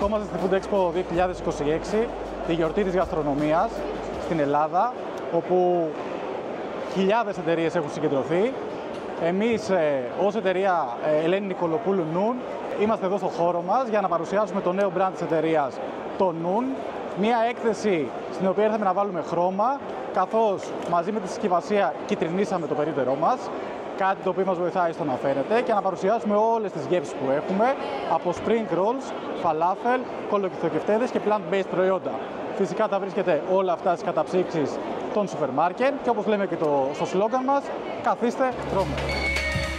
Βρισκόμαστε στη Food Expo 2026, τη γιορτή της γαστρονομίας στην Ελλάδα, όπου χιλιάδες εταιρείες έχουν συγκεντρωθεί. Εμείς ως εταιρεία Ελένη Νικολοπούλου Noon είμαστε εδώ στο χώρο μας για να παρουσιάσουμε το νέο brand της εταιρείας, το Noon. Μια έκθεση στην οποία ήρθαμε να βάλουμε χρώμα, καθώς μαζί με τη συσκευασία κυτρινίσαμε το περίπτερό μας, κάτι το οποίο μας βοηθάει στο να φαίνεται, και να παρουσιάσουμε όλες τις γεύσεις που έχουμε, από spring rolls, falafel, κολοκυθοκευτέδες και plant-based προϊόντα. Φυσικά τα βρίσκεται όλα αυτά στις καταψύξεις των σούπερ μάρκετ και όπως λέμε και στο σλόγγαν μας, καθίστε, τρώμε.